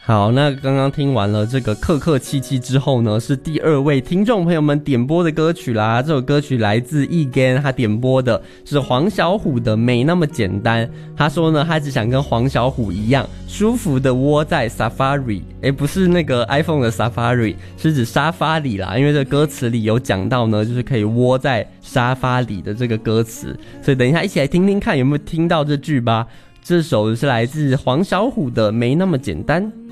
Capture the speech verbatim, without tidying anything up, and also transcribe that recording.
好，那刚刚听完了这个客客气气之后呢，是第二位听众朋友们点播的歌曲啦。这首歌曲来自易根，他点播的是黄小琥的《没那么简单》。他说呢，他只想跟黄小琥一样，舒服的窝在 Safari， 诶，不是那个 iPhone 的 Safari， 是指沙发里啦。因为这歌词里有讲到呢，就是可以窝在沙发里的这个歌词，所以等一下一起来听听看有没有听到这句吧。这首是来自黄小琥的《没那么简单》。